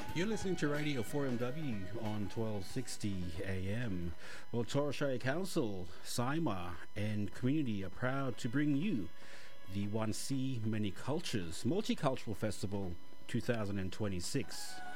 You're listening to Radio 4MW on 1260 AM. Well, Torres Strait Council, SIMA, and community are proud to bring you the 1C Many Cultures Multicultural Festival 2026.